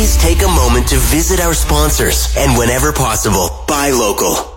please take a moment to visit our sponsors and whenever possible, buy local.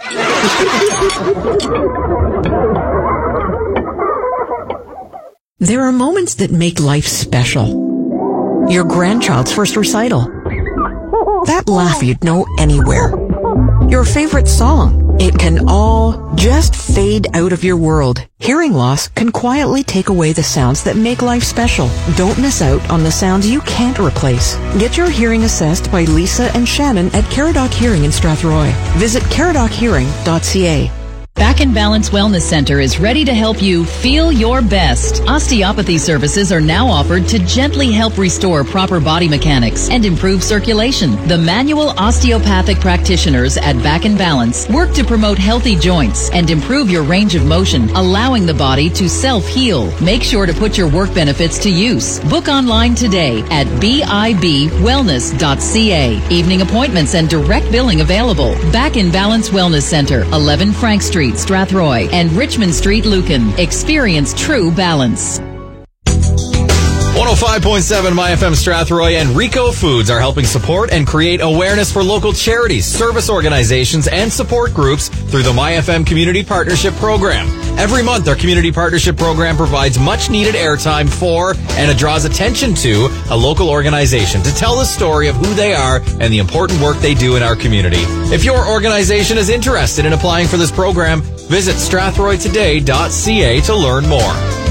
There are moments that make life special. Your grandchild's first recital. That laugh you'd know anywhere. Your favorite song. It can all just fade out of your world. Hearing loss can quietly take away the sounds that make life special. Don't miss out on the sounds you can't replace. Get your hearing assessed by Lisa and Shannon at Caradoc Hearing in Strathroy. Visit caradochearing.ca. Back in Balance Wellness Center is ready to help you feel your best. Osteopathy services are now offered to gently help restore proper body mechanics and improve circulation. The manual osteopathic practitioners at Back in Balance work to promote healthy joints and improve your range of motion, allowing the body to self-heal. Make sure to put your work benefits to use. Book online today at bibwellness.ca. Evening appointments and direct billing available. Back in Balance Wellness Center, 11 Frank Street, Strathroy, and Richmond Street, Lucan. Experience true balance. 105.7 MyFM Strathroy and Rico Foods are helping support and create awareness for local charities, service organizations, and support groups through the MyFM Community Partnership Program. Every month, our Community Partnership Program provides much-needed airtime for and it draws attention to a local organization to tell the story of who they are and the important work they do in our community. If your organization is interested in applying for this program, visit strathroytoday.ca to learn more.